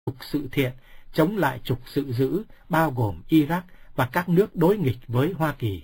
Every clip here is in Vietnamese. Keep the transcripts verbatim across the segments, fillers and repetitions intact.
trục sự thiện chống lại trục sự dữ, bao gồm Iraq và các nước đối nghịch với Hoa Kỳ.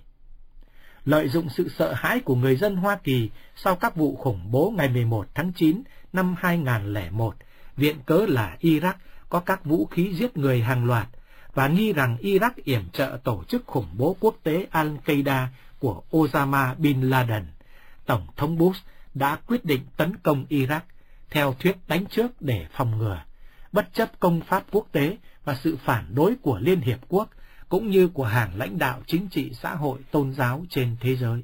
Lợi dụng sự sợ hãi của người dân Hoa Kỳ sau các vụ khủng bố ngày mười một tháng chín năm hai nghìn không trăm lẻ một, viện cớ là Iraq có các vũ khí giết người hàng loạt và nghi rằng Iraq yểm trợ tổ chức khủng bố quốc tế Al-Qaeda của Osama Bin Laden, Tổng thống Bush đã quyết định tấn công Iraq theo thuyết đánh trước để phòng ngừa, bất chấp công pháp quốc tế và sự phản đối của Liên Hiệp Quốc cũng như của hàng lãnh đạo chính trị xã hội tôn giáo trên thế giới.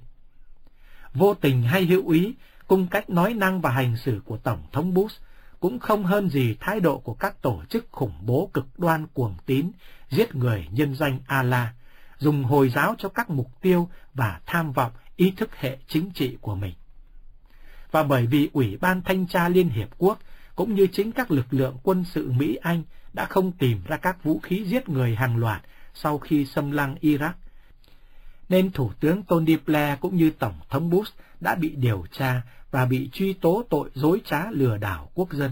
Vô tình hay hữu ý, cung cách nói năng và hành xử của Tổng thống Bush cũng không hơn gì thái độ của các tổ chức khủng bố cực đoan cuồng tín, giết người nhân danh Allah, dùng Hồi giáo cho các mục tiêu và tham vọng ý thức hệ chính trị của mình. Và bởi vì Ủy ban Thanh tra Liên Hiệp Quốc cũng như chính các lực lượng quân sự Mỹ-Anh đã không tìm ra các vũ khí giết người hàng loạt sau khi xâm lăng Iraq, nên Thủ tướng Tony Blair cũng như Tổng thống Bush đã bị điều tra và bị truy tố tội dối trá lừa đảo quốc dân.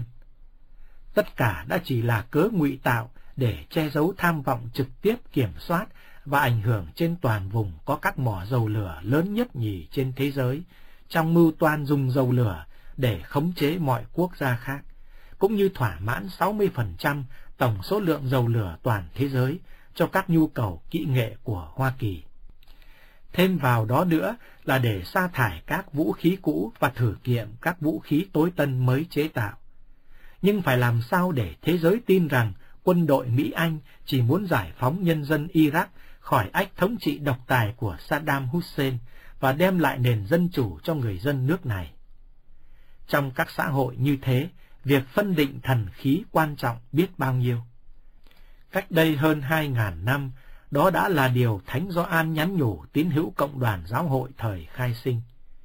Tất cả đã chỉ là cớ ngụy tạo để che giấu tham vọng trực tiếp kiểm soát và ảnh hưởng trên toàn vùng có các mỏ dầu lửa lớn nhất nhì trên thế giới, trong mưu toan dùng dầu lửa để khống chế mọi quốc gia khác, cũng như thỏa mãn sáu mươi phần trăm tổng số lượng dầu lửa toàn thế giới cho các nhu cầu kỹ nghệ của Hoa Kỳ. Thêm vào đó nữa là để sa thải các vũ khí cũ và thử nghiệm các vũ khí tối tân mới chế tạo. Nhưng phải làm sao để thế giới tin rằng quân đội Mỹ-Anh chỉ muốn giải phóng nhân dân Iraq khỏi ách thống trị độc tài của Saddam Hussein và đem lại nền dân chủ cho người dân nước này. Trong các xã hội như thế, việc phân định thần khí quan trọng biết bao nhiêu. Cách đây hơn hai ngàn năm, đó đã là điều Thánh Gioan nhắn nhủ tín hữu cộng đoàn giáo hội thời khai sinh.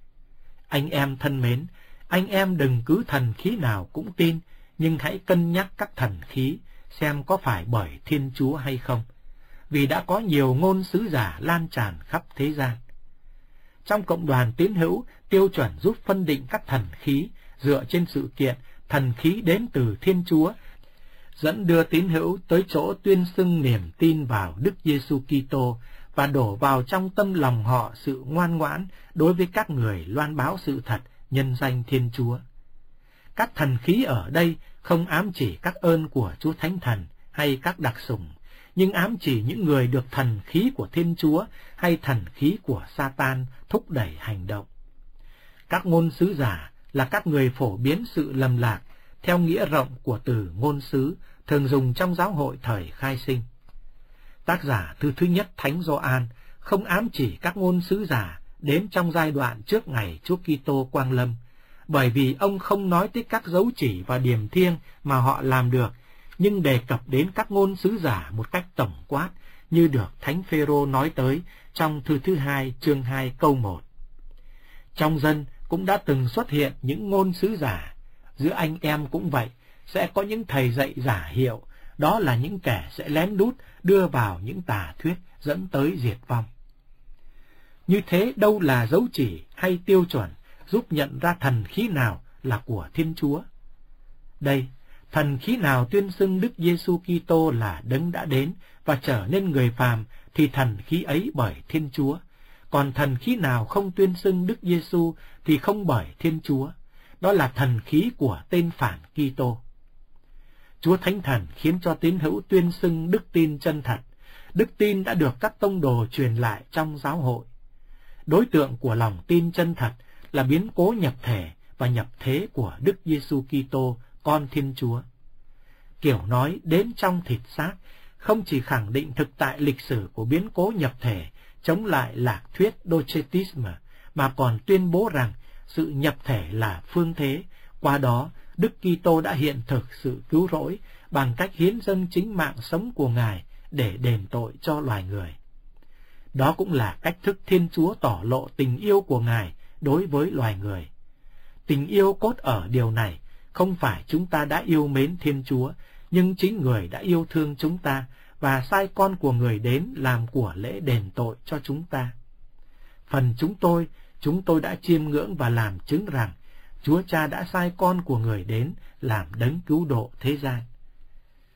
Anh em thân mến, anh em đừng cứ thần khí nào cũng tin, nhưng hãy cân nhắc các thần khí, xem có phải bởi Thiên Chúa hay không, vì đã có nhiều ngôn sứ giả lan tràn khắp thế gian. Trong cộng đoàn tín hữu, tiêu chuẩn giúp phân định các thần khí dựa trên sự kiện thần khí đến từ Thiên Chúa, dẫn đưa tín hữu tới chỗ tuyên xưng niềm tin vào Đức Giêsu Kitô và đổ vào trong tâm lòng họ sự ngoan ngoãn đối với các người loan báo sự thật nhân danh Thiên Chúa. Các thần khí ở đây không ám chỉ các ơn của Chúa Thánh Thần hay các đặc sủng, nhưng ám chỉ những người được thần khí của Thiên Chúa hay thần khí của Satan thúc đẩy hành động. Các ngôn sứ giả là các người phổ biến sự lầm lạc theo nghĩa rộng của từ ngôn sứ thường dùng trong giáo hội thời khai sinh. Tác giả thư thứ nhất Thánh Gioan không ám chỉ các ngôn sứ giả đến trong giai đoạn trước ngày Chúa Kitô quang lâm, bởi vì ông không nói tới các dấu chỉ và điềm thiêng mà họ làm được, nhưng đề cập đến các ngôn sứ giả một cách tổng quát, như được Thánh Phêrô nói tới trong thư thứ hai chương hai câu một. Trong dân cũng đã từng xuất hiện những ngôn sứ giả, giữa anh em cũng vậy, sẽ có những thầy dạy giả hiệu, đó là những kẻ sẽ lén lút đưa vào những tà thuyết dẫn tới diệt vong. Như thế đâu là dấu chỉ hay tiêu chuẩn giúp nhận ra thần khí nào là của Thiên Chúa? Đây, thần khí nào tuyên xưng Đức Giêsu Kitô là đấng đã đến và trở nên người phàm thì thần khí ấy bởi Thiên Chúa, còn thần khí nào không tuyên xưng Đức Giêsu thì không bởi Thiên Chúa. Đó là thần khí của tên phản Kitô. Chúa Thánh Thần khiến cho tín hữu tuyên xưng đức tin chân thật. Đức tin đã được các tông đồ truyền lại trong giáo hội. Đối tượng của lòng tin chân thật là biến cố nhập thể và nhập thế của Đức Giêsu Kitô, con Thiên Chúa. Kiểu nói đến trong thịt xác không chỉ khẳng định thực tại lịch sử của biến cố nhập thể chống lại lạc thuyết Docetisme, mà còn tuyên bố rằng sự nhập thể là phương thế. Qua đó, Đức Kitô đã hiện thực sự cứu rỗi bằng cách hiến dâng chính mạng sống của Ngài để đền tội cho loài người. Đó cũng là cách thức Thiên Chúa tỏ lộ tình yêu của Ngài đối với loài người. Tình yêu cốt ở điều này, không phải chúng ta đã yêu mến Thiên Chúa, nhưng chính Người đã yêu thương chúng ta và sai con của Người đến làm của lễ đền tội cho chúng ta. Phần chúng tôi, chúng tôi đã chiêm ngưỡng và làm chứng rằng Chúa Cha đã sai con của Người đến làm đấng cứu độ thế gian.